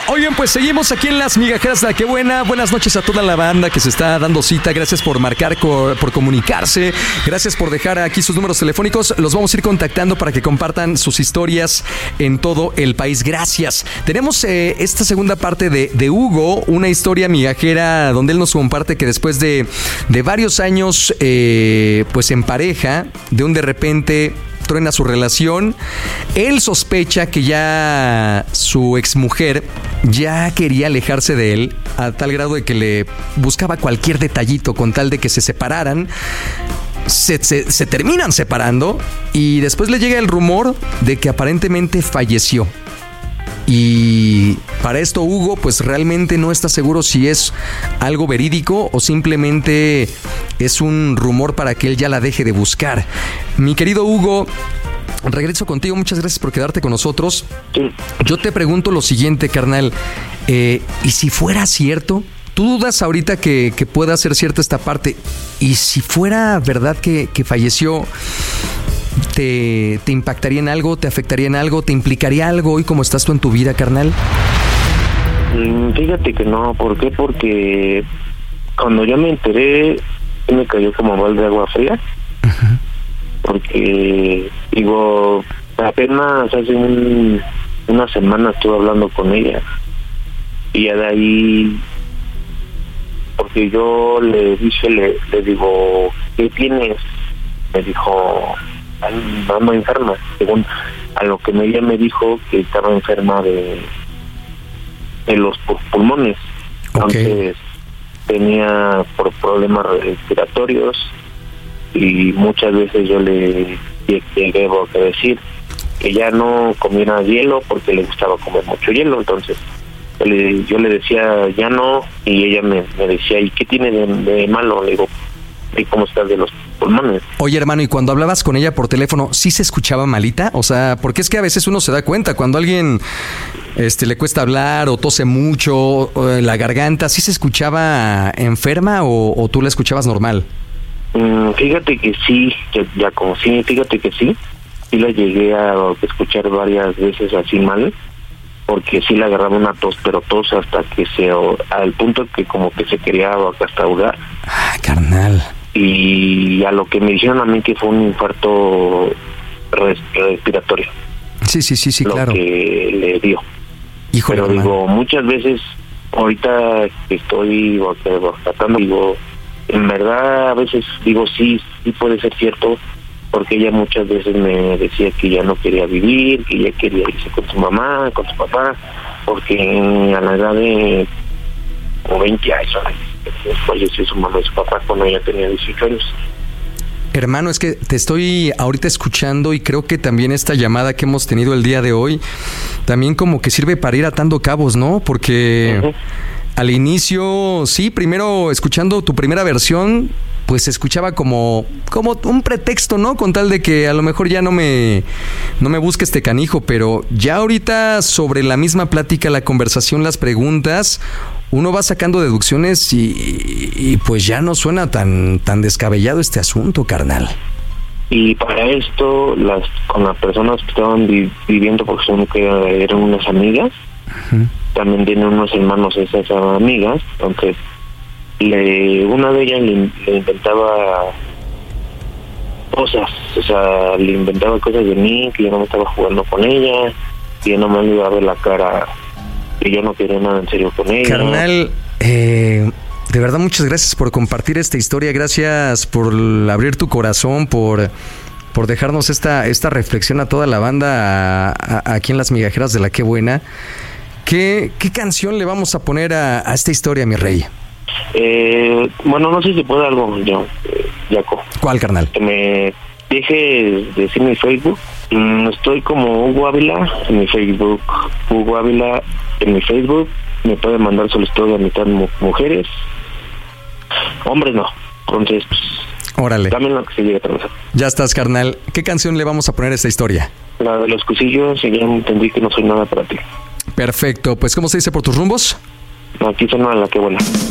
Oigan, pues seguimos aquí en Las Migajeras de la Qué Buena. Buenas noches a toda la banda que se está dando cita. Gracias por marcar, por comunicarse. Gracias por dejar aquí sus números telefónicos. Los vamos a ir contactando para que compartan sus historias en todo el país. Gracias. Tenemos esta segunda parte de Hugo, una historia migajera donde él nos comparte que después de varios años pues en pareja, de repente truena su relación. Él sospecha que ya su exmujer ya quería alejarse de él a tal grado de que le buscaba cualquier detallito con tal de que se separaran. Se terminan separando y después le llega el rumor de que aparentemente falleció. Y para esto Hugo pues realmente no está seguro si es algo verídico o simplemente es un rumor para que él ya la deje de buscar. Mi querido Hugo, regreso contigo, muchas gracias por quedarte con nosotros. Sí. Yo te pregunto lo siguiente, carnal, ¿y si fuera cierto? ¿Tú dudas ahorita que pueda ser cierta esta parte? ¿Y si fuera verdad que falleció? ¿Te impactaría en algo? ¿Te afectaría en algo? ¿Te implicaría algo hoy como estás tú en tu vida, carnal? Fíjate que no. ¿Por qué? Porque cuando yo me enteré, me cayó como balde de agua fría. Uh-huh. Porque, digo, apenas hace una semana estuve hablando con ella. Y ya de ahí, porque yo le dije, le digo, ¿qué tienes? Me dijo, ando enferma, según a lo que ella me dijo que estaba enferma de los pulmones. Okay. Entonces tenía por problemas respiratorios y muchas veces yo le llegué a decir que ya no comiera hielo porque le gustaba comer mucho hielo. Entonces yo le decía ya no, y ella me decía, ¿y qué tiene de malo? Le digo, ¿y cómo estás de los pulmones? Oye, hermano, ¿y cuando hablabas con ella por teléfono, sí se escuchaba malita? O sea, porque es que a veces uno se da cuenta cuando a alguien le cuesta hablar o tose mucho, la garganta, ¿sí se escuchaba enferma o tú la escuchabas normal? Fíjate que sí, fíjate que sí la llegué a escuchar varias veces así mal, porque sí le agarraba una tos, pero tos hasta que al punto que como que se quería hasta ahogar. Ah, carnal. Y a lo que me dijeron a mí que fue un infarto respiratorio. Sí, claro. Lo que le dio. Híjole, pero hermano, digo, muchas veces, ahorita que estoy tratando, digo, en verdad a veces digo, sí puede ser cierto, porque ella muchas veces me decía que ya no quería vivir, que ya quería irse con su mamá, con su papá, porque a la edad de como 20 años falleció su mamá y su papá cuando ella tenía 18 años. Hermano, es que te estoy ahorita escuchando y creo que también esta llamada que hemos tenido el día de hoy también como que sirve para ir atando cabos, ¿no? Porque uh-huh. Al inicio, sí, primero escuchando tu primera versión, pues se escuchaba como un pretexto, ¿no? Con tal de que a lo mejor ya no me busque este canijo, pero ya ahorita sobre la misma plática, la conversación, las preguntas, uno va sacando deducciones y pues ya no suena tan descabellado este asunto, carnal. Y para esto, con las personas que estaban viviendo, porque son que eran unas amigas, uh-huh. También tienen unos hermanos esas amigas, entonces una de ellas le inventaba cosas, o sea, le inventaba cosas de mí, que yo no me estaba jugando con ella, que yo no me iba a ver la cara, que yo no quería nada en serio con ella. Carnal, de verdad muchas gracias por compartir esta historia, gracias por abrir tu corazón, por dejarnos esta reflexión a toda la banda aquí en Las Migajeras de la Qué Buena. ¿Qué canción le vamos a poner a esta historia, mi rey? Bueno, no sé si puede algo, Jaco. ¿Cuál, carnal? Que me deje decir mi Facebook. Estoy como Hugo Ávila en mi Facebook. Hugo Ávila en mi Facebook. Me puede mandar solicitud de amistad mujeres. Hombres no. Entonces, pues, órale. También lo que se llegue a atravesar. Ya estás, carnal. ¿Qué canción le vamos a poner a esta historia? La de los cusillos, y ya entendí que no soy nada para ti. Perfecto. Pues, ¿cómo se dice por tus rumbos? Aquí suena La Qué Buena.